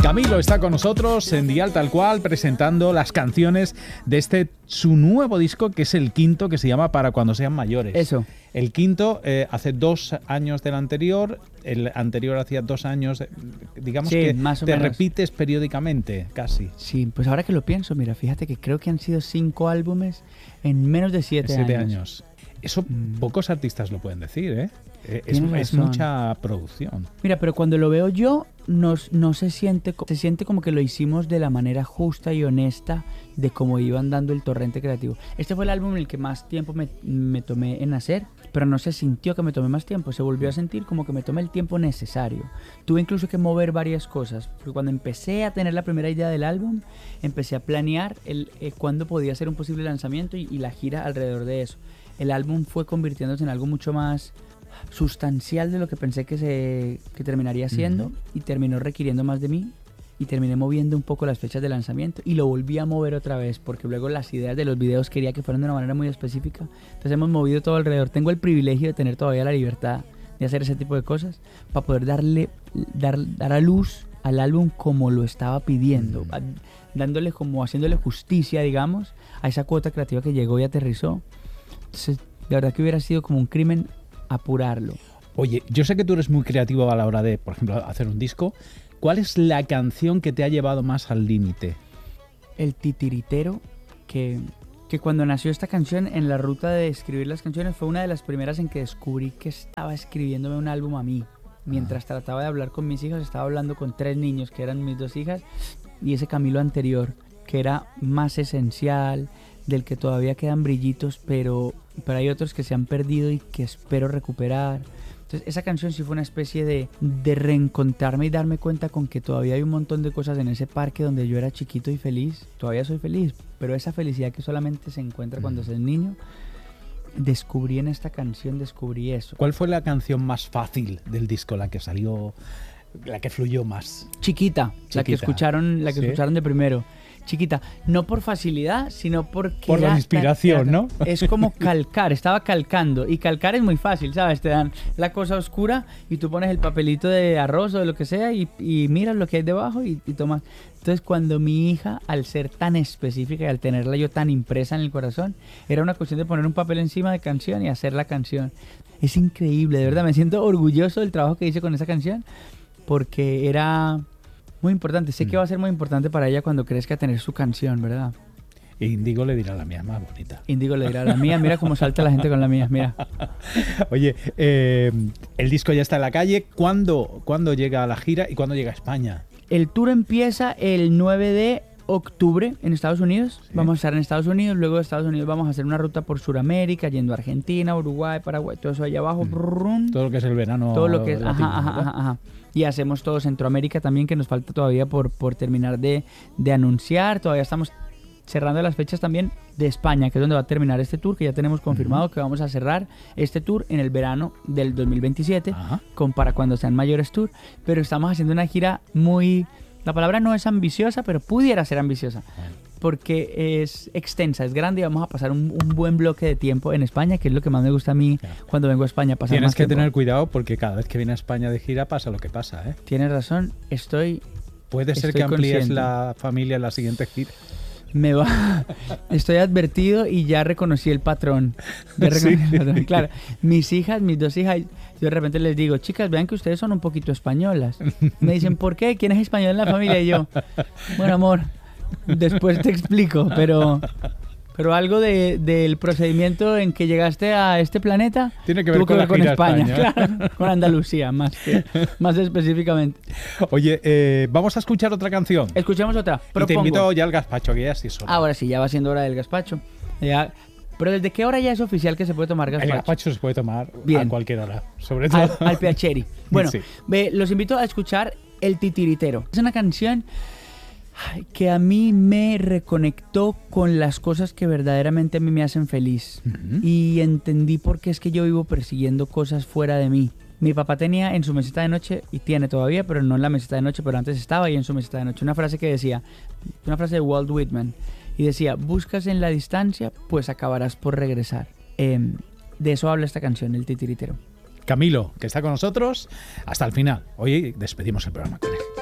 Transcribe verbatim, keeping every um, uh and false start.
Camilo está con nosotros en Dial Tal Cual presentando las canciones de este su nuevo disco, que es el quinto, que se llama Para Cuando Sean Mayores. Eso. El quinto eh, hace dos años del anterior, el anterior hacía dos años, digamos, sí, que más o te menos. repites periódicamente, casi. Sí, pues ahora que lo pienso, mira, fíjate que creo que han sido cinco álbumes en menos de siete, siete años. años. Eso mm. pocos artistas lo pueden decir, ¿eh? Es, es mucha producción. Mira, pero cuando lo veo yo, no, no se siente, se siente como que lo hicimos de la manera justa y honesta de cómo iban dando el torrente creativo. Este fue el álbum en el que más tiempo me, me tomé en hacer, pero no se sintió que me tomé más tiempo, se volvió a sentir como que me tomé el tiempo necesario. Tuve incluso que mover varias cosas, porque cuando empecé a tener la primera idea del álbum, empecé a planear el, eh, cuándo podía ser un posible lanzamiento y, y la gira alrededor de eso. El álbum fue convirtiéndose en algo mucho más sustancial de lo que pensé que se que terminaría siendo, uh-huh. y terminó requiriendo más de mí y terminé moviendo un poco las fechas de lanzamiento y lo volví a mover otra vez porque luego las ideas de los videos quería que fueran de una manera muy específica, entonces hemos movido todo alrededor. Tengo el privilegio de tener todavía la libertad de hacer ese tipo de cosas para poder darle dar, dar a luz al álbum como lo estaba pidiendo, uh-huh. a, dándole como haciéndole justicia, digamos, a esa cuota creativa que llegó y aterrizó. Entonces, de verdad que hubiera sido como un crimen apurarlo. Oye, yo sé que tú eres muy creativo a la hora de, por ejemplo, hacer un disco. ¿Cuál es la canción que te ha llevado más al límite? El Titiritero, que, que cuando nació esta canción, en la ruta de escribir las canciones, fue una de las primeras en que descubrí que estaba escribiéndome un álbum a mí. Mientras ah. trataba de hablar con mis hijas, estaba hablando con tres niños, que eran mis dos hijas, y ese Camilo anterior, que era más esencial, del que todavía quedan brillitos, pero, pero hay otros que se han perdido y que espero recuperar. Entonces esa canción sí fue una especie de, de reencontrarme y darme cuenta con que todavía hay un montón de cosas en ese parque donde yo era chiquito y feliz. Todavía soy feliz, pero esa felicidad que solamente se encuentra cuando se es niño, descubrí en esta canción, descubrí eso. ¿Cuál fue la canción más fácil del disco, la que salió, la que fluyó más? Chiquita, Chiquita. la que escucharon, la que ¿Sí? escucharon de primero. Chiquita, no por facilidad, sino porque... Por la inspiración, tan, ¿no? Es como calcar, estaba calcando. Y calcar es muy fácil, ¿sabes? Te dan la cosa oscura y tú pones el papelito de arroz o de lo que sea y, y miras lo que hay debajo y, y tomas. Entonces, cuando mi hija, al ser tan específica y al tenerla yo tan impresa en el corazón, era una cuestión de poner un papel encima de canción y hacer la canción. Es increíble, de verdad. Me siento orgulloso del trabajo que hice con esa canción porque era... muy importante, sé que va a ser muy importante para ella cuando crezca tener su canción, ¿verdad? Índigo le dirá la mía más bonita. Índigo le dirá la mía, mira cómo salta la gente con la mía, mira. Oye, eh, el disco ya está en la calle, ¿cuándo, ¿cuándo llega a la gira y cuándo llega a España? El tour empieza el nueve de octubre en Estados Unidos, sí. Vamos a estar en Estados Unidos, luego de Estados Unidos vamos a hacer una ruta por Sudamérica, yendo a Argentina, Uruguay, Paraguay, todo eso allá abajo. Mm. Brrrr, todo lo que es el verano. Todo lo que es, latino, ajá, ajá, ajá, ajá. Y hacemos todo Centroamérica también, que nos falta todavía por, por terminar de, de anunciar. Todavía estamos cerrando las fechas también de España, que es donde va a terminar este tour, que ya tenemos confirmado uh-huh. que vamos a cerrar este tour en el verano del dos mil veintisiete, uh-huh. con Para Cuando Sean Mayores Tour. Pero estamos haciendo una gira muy... La palabra no es ambiciosa, pero pudiera ser ambiciosa. Uh-huh. Porque es extensa, es grande y vamos a pasar un, un buen bloque de tiempo en España, que es lo que más me gusta a mí claro. cuando vengo a España. Pasar Tienes más que tiempo. tener cuidado porque cada vez que viene a España de gira pasa lo que pasa, ¿eh? Tienes razón, estoy Puede ser estoy que amplíes consciente. la familia en la siguiente gira. Me va, estoy advertido y ya reconocí el patrón. Ya reconocí sí. el patrón. Claro, mis hijas, mis dos hijas, yo de repente les digo, chicas, vean que ustedes son un poquito españolas. Me dicen, ¿por qué? ¿Quién es español en la familia? Y yo, bueno, amor, después te explico, pero, pero algo de, del procedimiento en que llegaste a este planeta tiene que ver tuvo con, que ver con España, España. Claro, con Andalucía, más, que, más específicamente. Oye, eh, vamos a escuchar otra canción. Escuchemos otra. Propongo. Y te invito ya al gazpacho, que ya sí es hora. Ahora sí, ya va siendo hora del gazpacho. Ya... Pero ¿desde qué hora ya es oficial que se puede tomar gazpacho? El gazpacho se puede tomar Bien. a cualquier hora, sobre todo. Al, al piacere. Bueno, sí. ve, los invito a escuchar El Titiritero. Es una canción que a mí me reconectó con las cosas que verdaderamente a mí me hacen feliz. Uh-huh. Y entendí por qué es que yo vivo persiguiendo cosas fuera de mí. Mi papá tenía en su mesita de noche, y tiene todavía, pero no en la mesita de noche, pero antes estaba ahí en su mesita de noche, una frase que decía, una frase de Walt Whitman, y decía, buscas en la distancia, pues acabarás por regresar. Eh, de eso habla esta canción, El Titiritero. Camilo, que está con nosotros hasta el final. Hoy despedimos el programa con él.